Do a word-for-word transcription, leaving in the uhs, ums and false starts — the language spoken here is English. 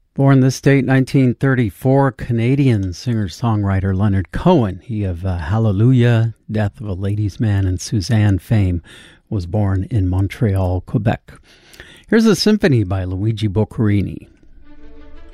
Born this date, nineteen thirty-four, Canadian singer-songwriter Leonard Cohen, he of uh, Hallelujah, Death of a Ladies' Man, and Suzanne fame, was born in Montreal, Quebec. Here's a symphony by Luigi Boccherini.